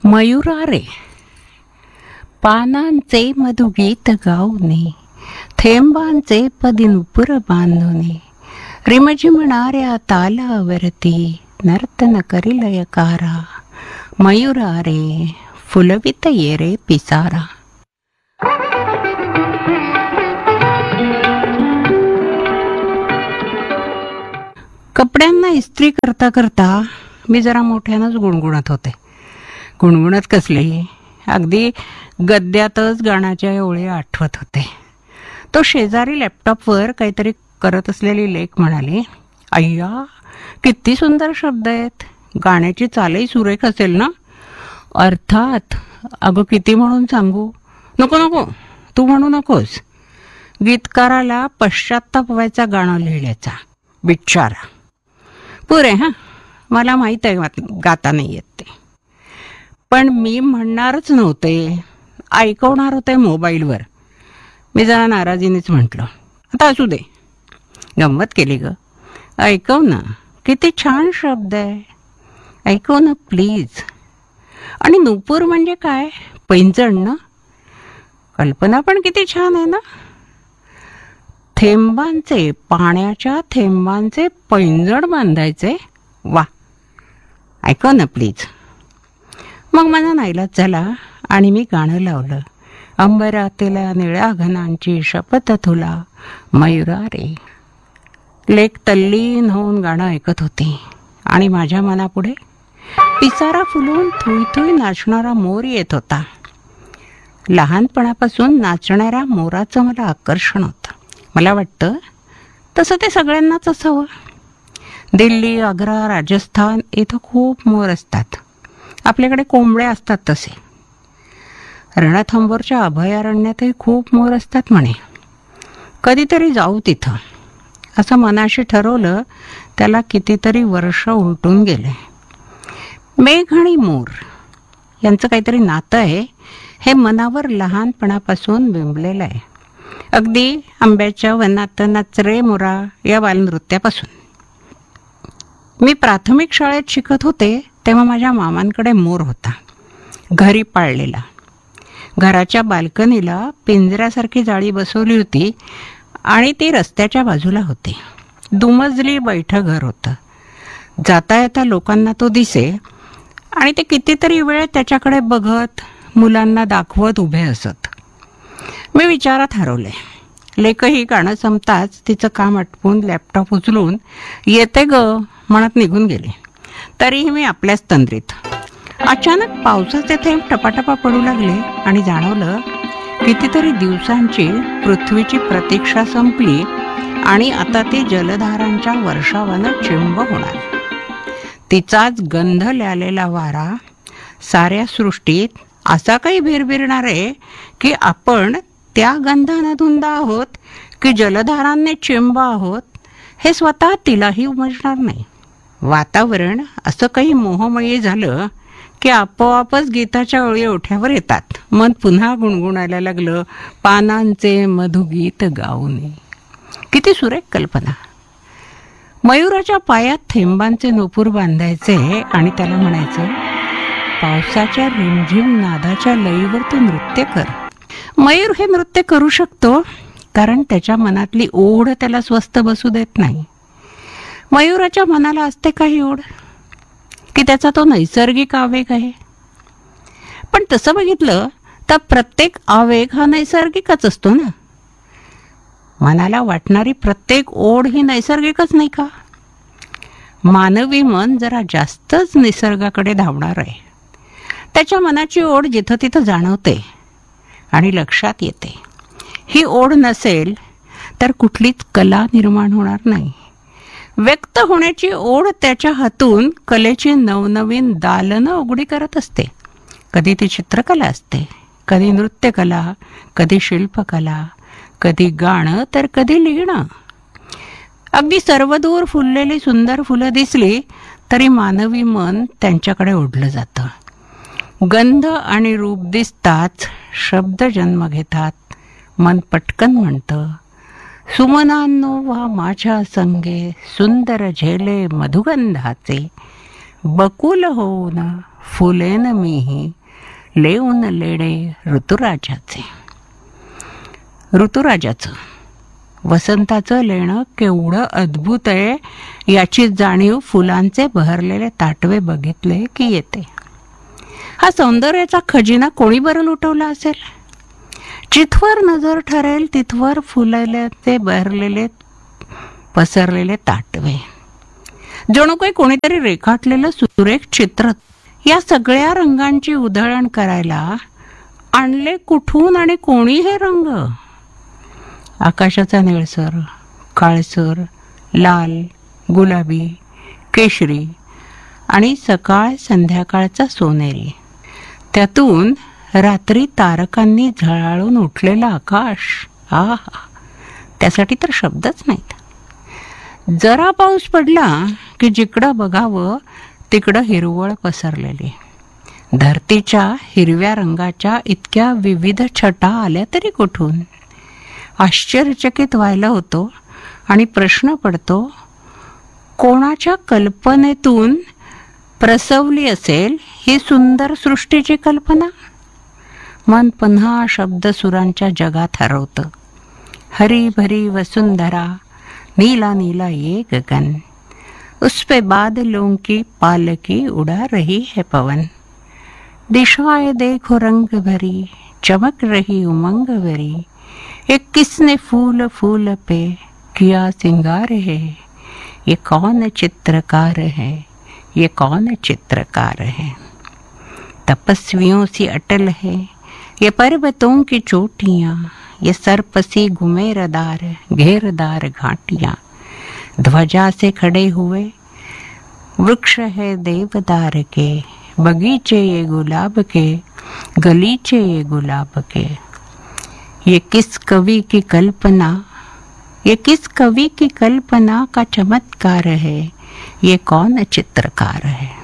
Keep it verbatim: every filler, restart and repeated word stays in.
मयुरा रे पानांचे मधुगीत गाऊने, थेंबांचे पदी नुपुर बांधुने, रिमझिमणाऱ्या तालावरती नर्तन करी लयकारा. मयुरा रे फुलवित ये रे पिसारा. कपड्यांना इस्त्री करता करता मी जरा मोठ्यानंच गुणगुणत होते. गुणगुणत कसली, अगदी गद्यातच गाण्याच्या ओळी आठवत होते. तो शेजारी लॅपटॉपवर काहीतरी करत असलेली लेक म्हणाली, अय्या किती सुंदर शब्द आहेत, गाण्याची चालही सुरेख असेल ना. अर्थात. अगं किती म्हणून सांगू. नको नको तू म्हणू नकोस. गीतकाराला पश्चात्ताप व्हायचा गाणं लिहिण्याचा बिचारा. पुरे हां, मला माहीत आहे गाता नाही येत ते, पण मी म्हणणारच नव्हते, ऐकवणार होते मोबाईलवर. मी जरा नाराजीनेच म्हटलं, आता असू दे, गंमत केली ग, ऐकव ना, किती छान शब्द आहे, ऐकव ना प्लीज. आणि नुपूर म्हणजे काय, पैंजण ना. कल्पना पण किती छान आहे ना. थेंबांचे, पाण्याच्या थेंबांचे पैंजण बांधायचे, वा, ऐकव ना प्लीज. मग माझा नाईलाज झाला आणि मी गाणं लावलं. अंबरातल्या निळ्या घनांची शपथ तुला मयुरा रे. लेक तल्लीन होऊन गाणं ऐकत होती आणि माझ्या मनापुढे पिसारा फुलून थुई थुई नाचणारा मोर येत होता. लहानपणापासून नाचणाऱ्या मोराचं मला आकर्षण होतं. मला वाटतं तसं ते सगळ्यांनाच असावं. दिल्ली, आग्रा, राजस्थान इथं खूप मोर असतात. आपल्याकडे कोंबड्या असतात तसे. रणथंबोरच्या अभयारण्यातही खूप मोर असतात म्हणे. कधीतरी जाऊ तिथं असं मनाशी ठरवलं. त्याला कितीतरी वर्ष उलटून गेले. मेघ आणि मोर यांचं काहीतरी नातं आहे, हे मनावर लहानपणापासून बिंबलेलं आहे. अगदी आंब्याच्या वनात नाच रे मोरा या बालनृत्यापासून. मी प्राथमिक शाळेत शिकत होते तेव्हा माझ्या मामांकडे मोर होता, घरी पाळलेला. घराच्या बाल्कनीला पिंजऱ्यासारखी जाळी बसवली होती आणि ती रस्त्याच्या बाजूला होती. दुमजली बैठं घर होतं. जाता येता लोकांना तो दिसे आणि ते कितीतरी वेळ त्याच्याकडे बघत, मुलांना दाखवत उभे असत. मी विचारात हरवले. लेकही गाणं संपताच तिचं काम आटपून लॅपटॉप उचलून येते ग म्हणत निघून गेले. तरीही मी आपल्याच तंद्रीत. अचानक पावसाचे थेंब टपाटपा पडू लागले आणि जाणवलं कितीतरी दिवसांची पृथ्वीची प्रतीक्षा संपली आणि आता ती जलधारांच्या वर्षावानं चिंब होणार. तिचाच गंध ल्यालेला वारा साऱ्या सृष्टीत असा काही भिरभिरणार आहे की आपण त्या गंधानं धुंद आहोत की जलधारांनी चिंब आहोत हे स्वतः तिलाही उमजणार नाही. वातावरण असं काही मोहमयी झालं की आपोआपच गीताच्या ओळी ओठ्यावर येतात. मन पुन्हा गुणगुणायला लागलं, पानांचे मधुगीत गाऊने. किती सुरेख कल्पना. मयुराच्या पायात थेंबांचे नुपूर बांधायचे आणि त्याला म्हणायचं, पावसाच्या रिमझिम नादाच्या लयीवर तू नृत्य कर. मयूर हे नृत्य करू शकतो कारण त्याच्या मनातली ओढ त्याला स्वस्थ बसू देत नाही. मयुराच्या मनाला असते काही ओढ की त्याचा तो नैसर्गिक आवेग आहे. पण तसं बघितलं तर प्रत्येक आवेग हा नैसर्गिकच असतो ना. मनाला वाटणारी प्रत्येक ओढ ही नैसर्गिकच नाही का. मानवी मन जरा जास्तच निसर्गाकडे धावणार आहे. त्याच्या मनाची ओढ जिथं तिथं जाणवते आणि लक्षात येते. ही ओढ नसेल तर कुठलीच कला निर्माण होणार नाही. व्यक्त होण्याची ओढ त्याच्या हातून कलेची नवनवीन दालनं उघडी करत असते. कधी ती चित्रकला असते, कधी नृत्यकला, कधी शिल्पकला, कधी गाणं तर कधी लिहिणं. अगदी सर्वदूर फुललेली सुंदर फुलं दिसली तरी मानवी मन त्यांच्याकडे ओढलं जातं. गंध आणि रूप दिसताच शब्द जन्म घेतात. मन पटकन म्हणतं, सुमनांनो वा माझ्या संगे सुंदर झेले मधुगंधाचे. बकुल होऊन फुलेन मीही लेऊन लेडे ऋतुराजाचे. ऋतुराजाचं वसंताचं लेणं केवढं अद्भुत आहे याची जाणीव फुलांचे बहरलेले ताटवे बघितले की येते. हा सौंदर्याचा खजिना कोणी बरं लुटवला असेल? जिथवर नजर ठरेल तिथवर फुललेले बहरलेले पसरलेले ताटवे, जणू काही कोणीतरी रेखाटलेलं सुरेख चित्र. या सगळ्या रंगांची उधळण करायला आणले कुठून आणि कोणी हे रंग? आकाशाचा निळसर, काळसर, लाल, गुलाबी, केशरी आणि सकाळ संध्याकाळचा सोनेरी, त्यातून रात्री तारकांनी झळाळून उठलेलं आकाश. आहा, त्यासाठी तर शब्दच नाहीत. जरा पाऊस पडला की जिकडं बघावं तिकडं हिरवळ पसरलेली. धरतीच्या हिरव्या रंगाच्या इतक्या विविध छटा आल्या तरी कुठून? आश्चर्यचकित व्हायला होतो आणि प्रश्न पडतो, कोणाच्या कल्पनेतून प्रसवली असेल ही सुंदर सृष्टीची कल्पना? मन पुन्हा शब्दसुरांच्या जगात हरवतं. हरी भरी वसुंधरा, नीला नीला ये गगन, उस पे बादलों की पालकी उड़ा रही है पवन. दिशाएं देखो रंग भरी, चमक रही उमंग भरी, ये किसने फूल फूल पे किया सिंगार है, ये कौन चित्रकार है, ये कौन चित्रकार है. तपस्वियों सी अटल है ये पर्वतों की चोटियाँ, ये सरपसी घुमेरदार घेरदार घाटियाँ. ध्वजा से खड़े हुए वृक्ष है देवदार के, बगीचे ये गुलाब के, गलीचे ये गुलाब के. ये किस कवि की कल्पना, ये किस कवि की कल्पना का चमत्कार है, ये कौन चित्रकार है.